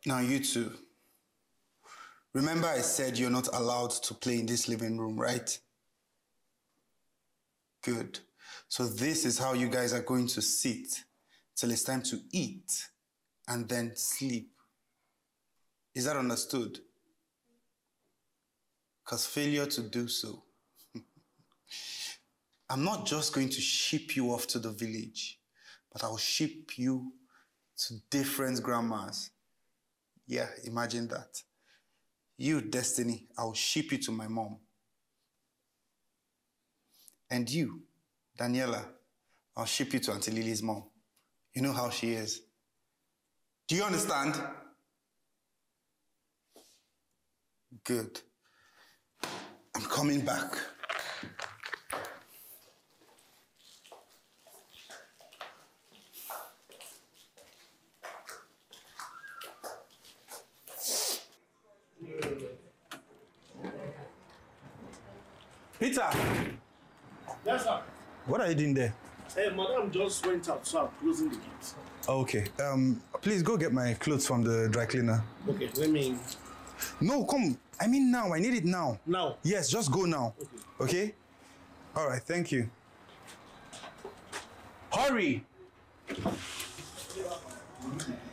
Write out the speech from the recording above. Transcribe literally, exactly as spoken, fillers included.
Now you two. Remember I said you're not allowed to play in this living room, right? Good. So this is how you guys are going to sit till it's time to eat and then sleep. Is that understood? Because failure to do so. I'm not just going to ship you off to the village, but I'll ship you to different grandmas. Yeah, imagine that. You, Destiny, I'll ship you to my mom. And you, Daniela, I'll ship you to Auntie Lily's mom. You know how she is. Do you understand? Good. I'm coming back. Peter! Yes, sir. What are you doing there? Hey, madam just went out, so I'm closing the gate. Okay. Um, please go get my clothes from the dry cleaner. Okay, let me... No, come. I mean now. I need it now. Now? Yes, just go now. Okay? Okay? All right, thank you. Hurry!